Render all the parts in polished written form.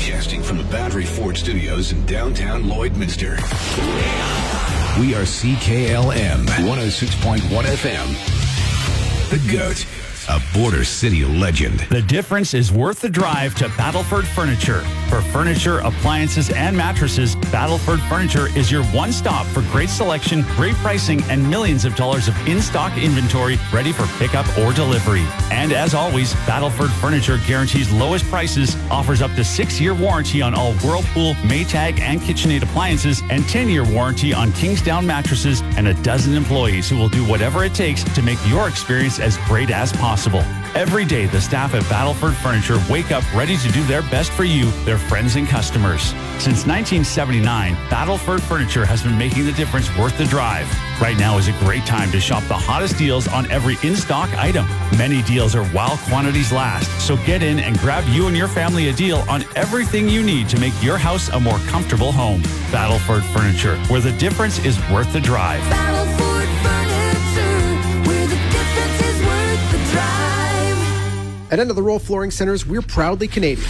Broadcasting from the Battery Ford Studios in downtown Lloydminster. We are CKLM 106.1 FM. The GOAT, a Border City legend. The difference is worth the drive to Battleford Furniture. For furniture, appliances, and mattresses, Battleford Furniture is your one-stop for great selection, great pricing, and millions of dollars of in-stock inventory ready for pickup or delivery. And as always, Battleford Furniture guarantees lowest prices, offers up to 6-year warranty on all Whirlpool, Maytag, and KitchenAid appliances, and 10-year warranty on Kingsdown mattresses, and a dozen employees who will do whatever it takes to make your experience as great as possible. Every day, the staff at Battleford Furniture wake up ready to do their best for you, their friends and customers. Since 1979, Battleford Furniture has been making the difference worth the drive. Right now is a great time to shop the hottest deals on every in-stock item. Many deals are while quantities last, so get in and grab you and your family a deal on everything you need to make your house a more comfortable home. Battleford Furniture, where the difference is worth the drive. Battleford Furniture, where the difference is worth the drive. At End of the Roll Flooring Centers, we're proudly Canadian.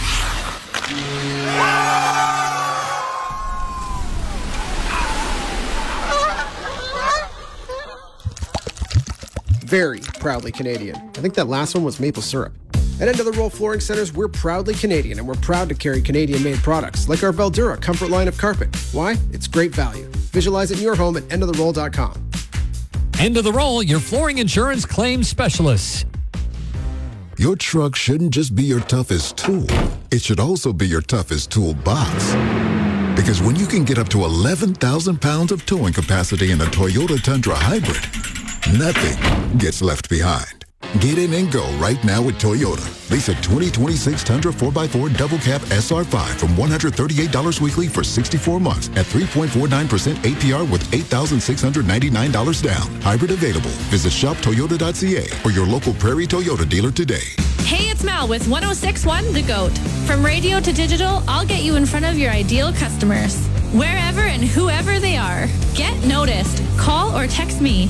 Very proudly Canadian. I think that last one was maple syrup. At End of the Roll Flooring Centers, we're proudly Canadian, and we're proud to carry Canadian-made products like our Veldura Comfort line of carpet. Why? It's great value. Visualize it in your home at endoftheroll.com. End of the Roll, your flooring insurance claims specialists. Your truck shouldn't just be your toughest tool. It should also be your toughest toolbox. Because when you can get up to 11,000 pounds of towing capacity in a Toyota Tundra Hybrid, nothing gets left behind. Get in and go right now with Toyota. Lease a 2026 Tundra 4x4 Double Cab SR5 from $138 weekly for 64 months at 3.49% APR with $8,699 down. Hybrid available. Visit shoptoyota.ca or your local Prairie Toyota dealer today. Hey, it's Mal with 106.1 The GOAT. From radio to digital, I'll get you in front of your ideal customers. Wherever and whoever they are. Get noticed. Call or text me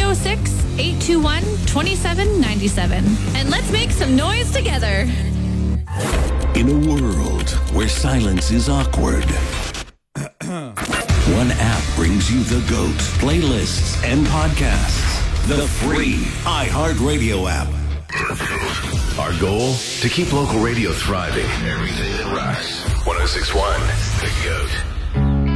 306-821-2797. And let's make some noise together. In a world where silence is awkward, one app brings you the GOAT, playlists, and podcasts. The free iHeartRadio app. Our goal? To keep local radio thriving. Everything that rocks. 106.1 The GOAT.